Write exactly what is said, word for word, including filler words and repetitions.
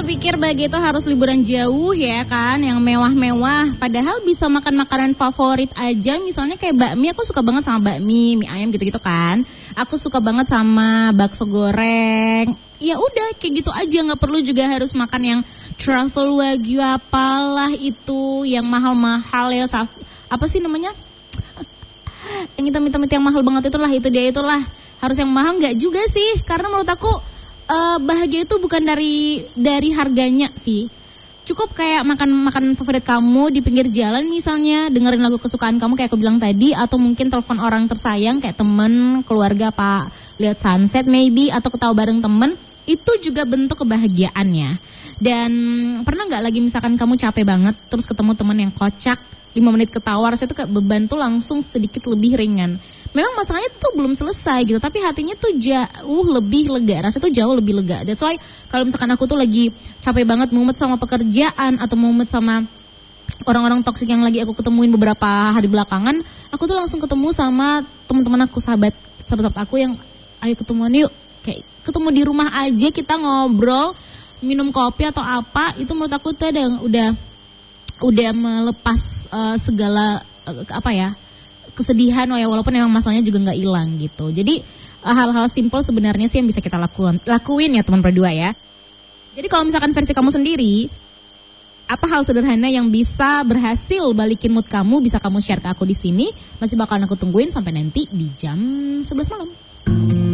kita pikir bahagia itu harus liburan jauh ya kan, yang mewah-mewah. Padahal bisa makan makanan favorit aja, misalnya kayak bakmi. Aku suka banget sama bakmi, mie ayam gitu-gitu kan. Aku suka banget sama bakso goreng. Ya udah kayak gitu aja, nggak perlu juga harus makan yang truffle wagyu apalah itu, yang mahal-mahal ya. Apa sih namanya? Yang hitam-hitam yang mahal banget itulah, itu dia itulah. Harus yang mahal nggak juga sih, karena menurut aku Uh, bahagia itu bukan dari dari harganya sih. Cukup kayak makan makanan favorit kamu di pinggir jalan misalnya, dengerin lagu kesukaan kamu kayak aku bilang tadi, atau mungkin telepon orang tersayang kayak temen, keluarga, apa lihat sunset maybe, atau ketawa bareng temen. Itu juga bentuk kebahagiaannya. Dan pernah nggak lagi misalkan kamu capek banget terus ketemu teman yang kocak, lima menit ketawa, rasanya tuh kayak beban tuh langsung sedikit lebih ringan. Memang masalahnya tuh belum selesai gitu, tapi hatinya tuh jauh lebih lega, rasanya tuh jauh lebih lega. That's why kalau misalkan aku tuh lagi capek banget, mumet sama pekerjaan atau mumet sama orang-orang toksik yang lagi aku ketemuin beberapa hari belakangan, aku tuh langsung ketemu sama teman-teman aku, sahabat sahabat aku yang ayo ketemuan yuk, kayak ketemu di rumah aja, kita ngobrol, minum kopi atau apa, itu menurut aku tuh ada udah udah melepas uh, segala uh, apa ya kesedihan, oh ya, walaupun emang masalahnya juga nggak hilang gitu. Jadi uh, hal-hal simpel sebenarnya sih yang bisa kita lakukan lakuin ya teman berdua ya. Jadi kalau misalkan versi kamu sendiri, apa hal sederhana yang bisa berhasil balikin mood kamu, bisa kamu share ke aku di sini. Masih bakalan aku tungguin sampai nanti di jam sebelas malam.